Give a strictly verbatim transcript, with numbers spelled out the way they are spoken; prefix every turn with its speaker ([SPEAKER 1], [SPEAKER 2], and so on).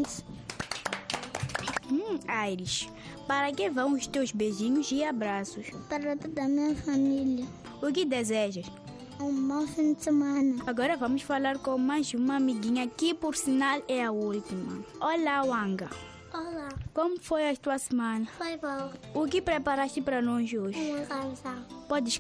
[SPEAKER 1] presentes.
[SPEAKER 2] Hum, Iris, para que vão os teus beijinhos e abraços?
[SPEAKER 1] Para toda a minha família.
[SPEAKER 2] O que desejas?
[SPEAKER 1] Um bom fim de semana.
[SPEAKER 2] Agora vamos falar com mais uma amiguinha que, por sinal, é a última. Olá, Wanga.
[SPEAKER 1] Olá.
[SPEAKER 2] Como foi a tua semana?
[SPEAKER 1] Foi bom.
[SPEAKER 2] O que preparaste para nós hoje?
[SPEAKER 1] Uma canção.
[SPEAKER 2] Podes